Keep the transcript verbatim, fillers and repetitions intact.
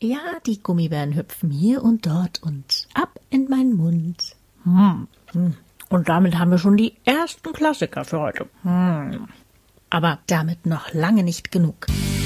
Ja, die Gummibären hüpfen hier und dort und ab in meinen Mund. Hm. Und damit haben wir schon die ersten Klassiker für heute. Hm. Aber damit noch lange nicht genug.